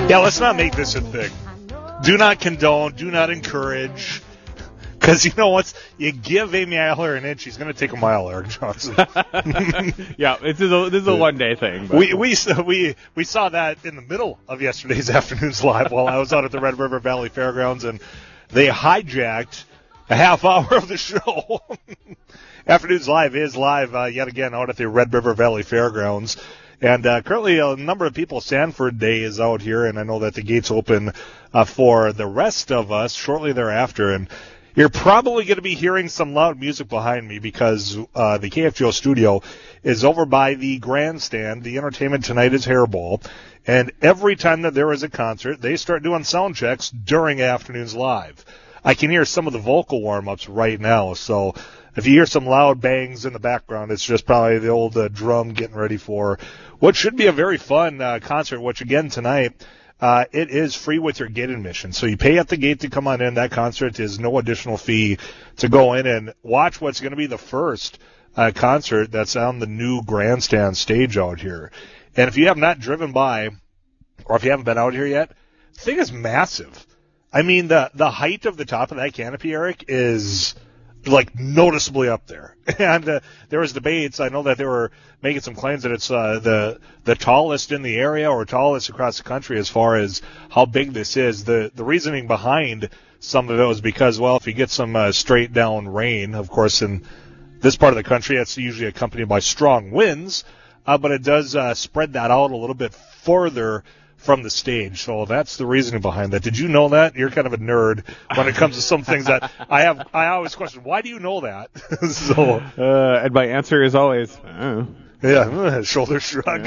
Yeah, let's not make this a thing. Do not condone, do not encourage. Because you know what? You give Amy Eiler an inch, she's going to take a mile, Eric Johnson. Yeah, this is a one-day thing. But. We saw that in the middle of yesterday's afternoon's live while I was out at the Red River Valley Fairgrounds, and they hijacked a half hour of the show. Afternoon's Live is live yet again out at the Red River Valley Fairgrounds. And currently a number of people, Sanford Day is out here, and I know that the gates open for the rest of us shortly thereafter. And you're probably going to be hearing some loud music behind me because the KFGO studio is over by the grandstand. The entertainment tonight is Hairball. And every time that there is a concert, they start doing sound checks during Afternoons Live. I can hear some of the vocal warm-ups right now, so if you hear some loud bangs in the background, it's just probably the old drum getting ready for what should be a very fun concert, which, again, tonight, it is free with your gate admission. So you pay at the gate to come on in. That concert is no additional fee to go in and watch what's going to be the first concert that's on the new grandstand stage out here. And if you have not driven by, or if you haven't been out here yet, the thing is massive. I mean, the height of the top of that canopy, Eric, is like noticeably up there. And there was debates. I know that they were making some claims that it's the tallest in the area or tallest across the country as far as how big this is. The reasoning behind some of it was because, well, if you get some straight down rain, of course, in this part of the country, that's usually accompanied by strong winds, but it does spread that out a little bit further from the stage. So that's the reasoning behind that. Did you know that? You're kind of a nerd when it comes to some things that I always question, why do you know that? So and my answer is always, yeah, shoulder shrug.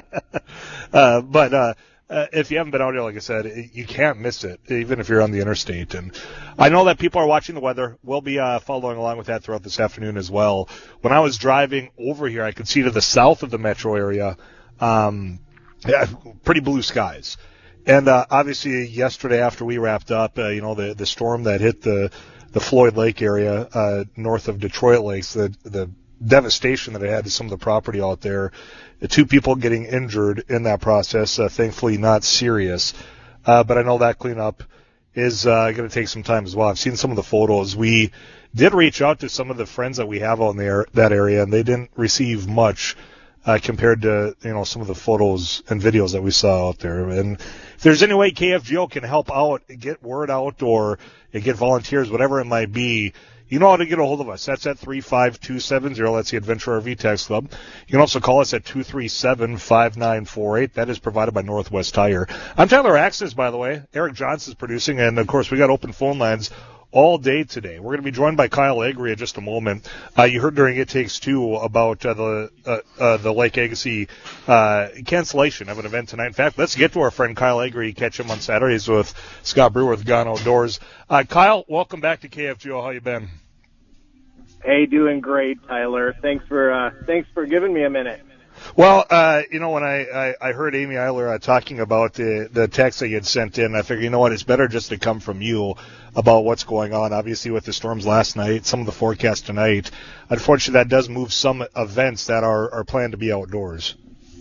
But if you haven't been out here, like I said, you can't miss it, even if you're on the interstate. And I know that people are watching the weather. We'll be following along with that throughout this afternoon as well. When I was driving over here, I could see to the south of the metro area, yeah, pretty blue skies. And obviously yesterday after we wrapped up, the storm that hit the Floyd Lake area north of Detroit Lakes, the devastation that it had to some of the property out there, the two people getting injured in that process, thankfully not serious. But I know that cleanup is going to take some time as well. I've seen some of the photos. We did reach out to some of the friends that we have on there, that area, and they didn't receive much compared to, some of the photos and videos that we saw out there. And if there's any way KFGO can help out, get word out, or get volunteers, whatever it might be, you know how to get a hold of us. That's at 35270. That's the Adventure RV Text Club. You can also call us at 237-5948. That is provided by Northwest Tire. I'm Tyler Axis, by the way. Eric Johnson's producing, and, of course, we got open phone lines all day today. We're going to be joined by Kyle Agri in just a moment. You heard during It Takes Two about the Lake Agassiz cancellation of an event tonight. In fact, let's get to our friend Kyle Agri. Catch him on Saturdays with Scott Brewer with Gone Outdoors. Kyle, welcome back to KFGO. How you been? Hey, doing great, Tyler. Thanks for giving me a minute. Well, when I heard Amy Eiler talking about the text that you had sent in, I figured, it's better just to come from you about what's going on. Obviously, with the storms last night, some of the forecast tonight, unfortunately, that does move some events that are planned to be outdoors.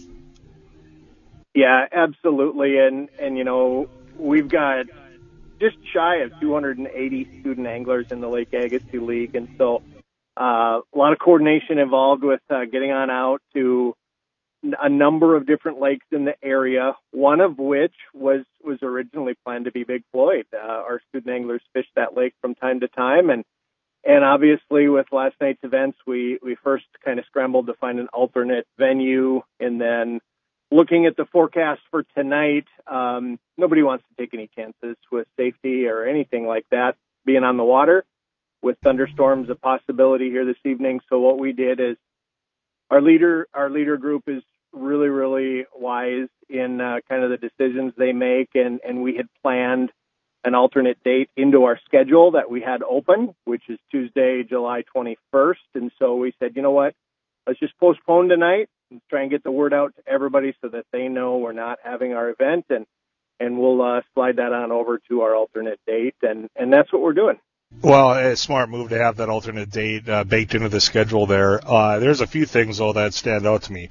Yeah, absolutely. And we've got just shy of 280 student anglers in the Lake Agassiz League, and so a lot of coordination involved with getting on out to a number of different lakes in the area, one of which was originally planned to be Big Floyd. Our student anglers fish that lake from time to time, and obviously with last night's events, we first kind of scrambled to find an alternate venue, and then looking at the forecast for tonight, nobody wants to take any chances with safety or anything like that being on the water, with thunderstorms a possibility here this evening. So what we did is our leader group is really, really wise in kind of the decisions they make, and we had planned an alternate date into our schedule that we had open, which is Tuesday, July 21st. And so we said, you know what, let's just postpone tonight and try and get the word out to everybody so that they know we're not having our event, and we'll slide that on over to our alternate date, and that's what we're doing. Well, a smart move to have that alternate date baked into the schedule there. There's a few things, though, that stand out to me.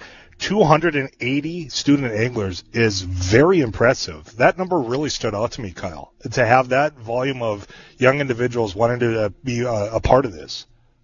280 student anglers is very impressive. That number really stood out to me, Kyle, to have that volume of young individuals wanting to be a part of this.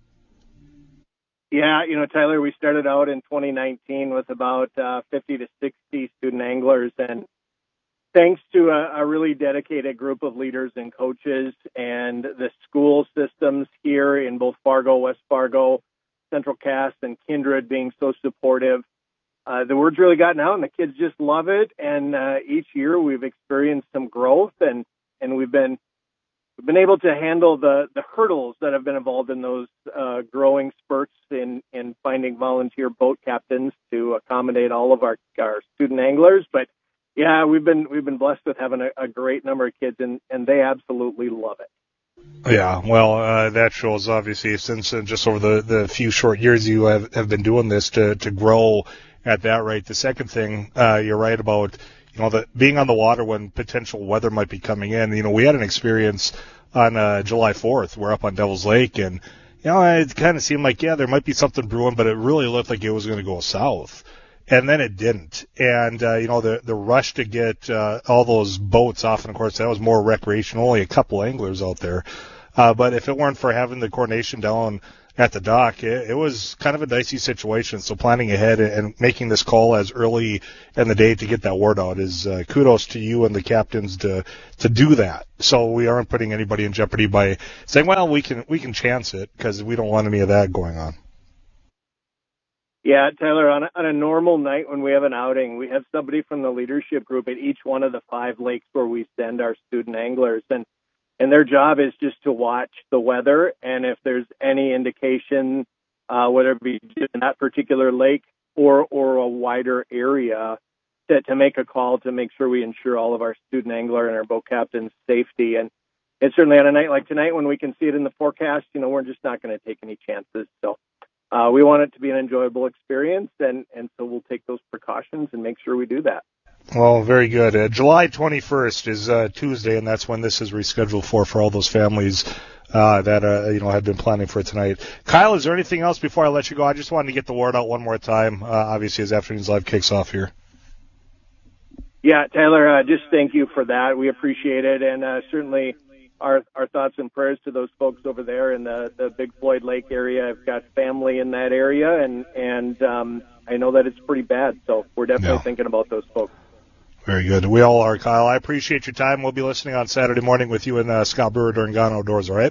Yeah, Tyler, we started out in 2019 with about 50 to 60 student anglers, and thanks to a really dedicated group of leaders and coaches and the school systems here in both Fargo, West Fargo, Central Cass, and Kindred being so supportive, the word's really gotten out, and the kids just love it. And each year we've experienced some growth, and we've been able to handle the hurdles that have been involved in those growing spurts in finding volunteer boat captains to accommodate all of our student anglers. But yeah, we've been blessed with having a great number of kids, and they absolutely love it. Yeah, well, that shows obviously since just over the few short years you have been doing this to grow at that rate. The second thing, you're right about, being on the water when potential weather might be coming in. We had an experience on July 4th. We're up on Devil's Lake, and it kind of seemed like, there might be something brewing, but it really looked like it was going to go south. And then it didn't. And, the rush to get all those boats off, and of course that was more recreational, only a couple anglers out there. But if it weren't for having the coordination down at the dock, it was kind of a dicey situation. So planning ahead and making this call as early in the day to get that word out is kudos to you and the captains to do that. So we aren't putting anybody in jeopardy by saying, well, we can chance it, because we don't want any of that going on. Yeah, Tyler, on a normal night when we have an outing, we have somebody from the leadership group at each one of the 5 lakes where we send our student anglers. And their job is just to watch the weather. And if there's any indication, whether it be in that particular lake or a wider area, to make a call to make sure we ensure all of our student angler and our boat captain's safety. And it's certainly on a night like tonight when we can see it in the forecast, we're just not going to take any chances. So we want it to be an enjoyable experience, and so we'll take those precautions and make sure we do that. Well, very good. July 21st is Tuesday, and that's when this is rescheduled for all those families that have been planning for tonight. Kyle, is there anything else before I let you go? I just wanted to get the word out one more time, obviously, as Afternoons Live kicks off here. Yeah, Tyler, just thank you for that. We appreciate it, and certainly our thoughts and prayers to those folks over there in the Big Floyd Lake area. I've got family in that area, and I know that it's pretty bad, so we're definitely thinking about those folks. Very good. We all are, Kyle. I appreciate your time. We'll be listening on Saturday morning with you and Scott Brewer during Gone Outdoors, all right?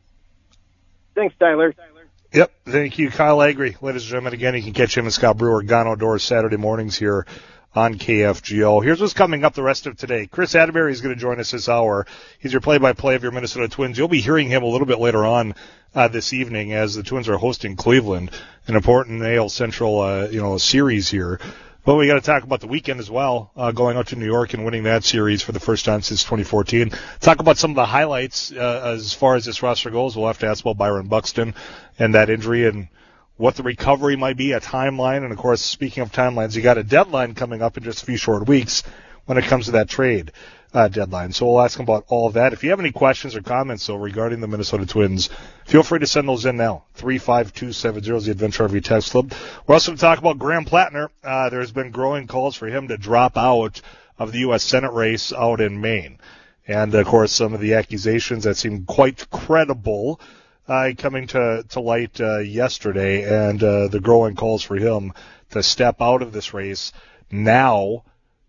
Thanks, Tyler. Yep. Thank you, Kyle Agri. Ladies and gentlemen, again, you can catch him and Scott Brewer, Gone Outdoors, Saturday mornings here on KFGO. Here's what's coming up the rest of today. Chris Atterbury is going to join us this hour. He's your play-by-play of your Minnesota Twins. You'll be hearing him a little bit later on this evening as the Twins are hosting Cleveland, an important AL Central, series here. But we got to talk about the weekend as well, going out to New York and winning that series for the first time since 2014. Talk about some of the highlights as far as this roster goes. We'll have to ask about Byron Buxton and that injury and what the recovery might be, a timeline. And, of course, speaking of timelines, you got a deadline coming up in just a few short weeks when it comes to that trade deadline. So we'll ask him about all of that. If you have any questions or comments, though, regarding the Minnesota Twins, feel free to send those in now. 35270 is the Adventure RV text club. We're also going to talk about Graham Plattner. There's been growing calls for him to drop out of the U.S. Senate race out in Maine. And, of course, some of the accusations that seem quite credible coming to light yesterday, and the growing calls for him to step out of this race now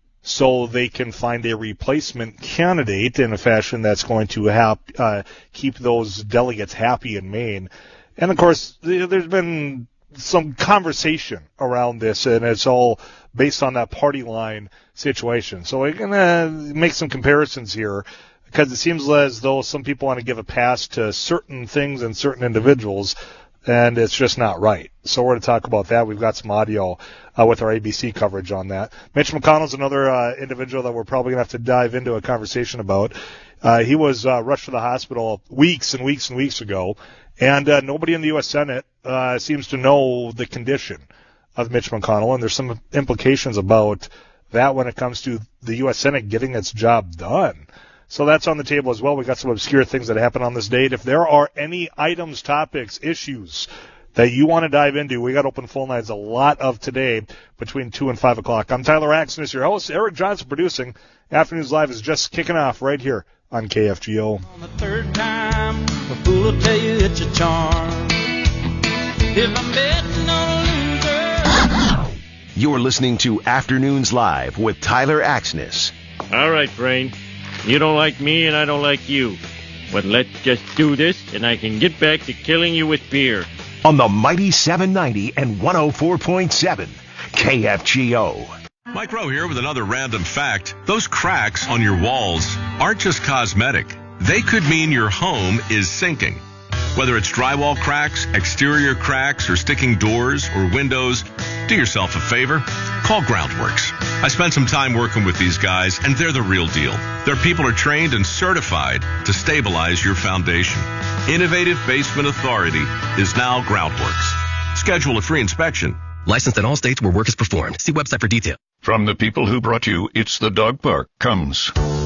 so they can find a replacement candidate in a fashion that's going to keep those delegates happy in Maine. And, of course, there's been some conversation around this, and it's all based on that party line situation. So we're going to make some comparisons here, because it seems as though some people want to give a pass to certain things and certain individuals, and it's just not right. So we're going to talk about that. We've got some audio with our ABC coverage on that. Mitch McConnell's another individual that we're probably going to have to dive into a conversation about. He was rushed to the hospital weeks and weeks and weeks ago, and nobody in the U.S. Senate seems to know the condition of Mitch McConnell, and there's some implications about that when it comes to the U.S. Senate getting its job done. So that's on the table as well. We got some obscure things that happen on this date. If there are any items, topics, issues that you want to dive into, we got open phone lines a lot of today between 2 and 5 o'clock. I'm Tyler Axness, your host. Eric Johnson producing. Afternoons Live is just kicking off right here on KFGO. On the third time, the fool will tell you it's a charm. If I'm betting on a loser. You're listening to Afternoons Live with Tyler Axness. All right, Brain. You don't like me and I don't like you. But let's just do this and I can get back to killing you with beer. On the mighty 790 and 104.7 KFGO. Mike Rowe here with another random fact. Those cracks on your walls aren't just cosmetic. They could mean your home is sinking. Whether it's drywall cracks, exterior cracks, or sticking doors or windows, do yourself a favor. Call Groundworks. I spent some time working with these guys, and they're the real deal. Their people are trained and certified to stabilize your foundation. Innovative Basement Authority is now Groundworks. Schedule a free inspection. Licensed in all states where work is performed. See website for details. From the people who brought you It's the Dog Park comes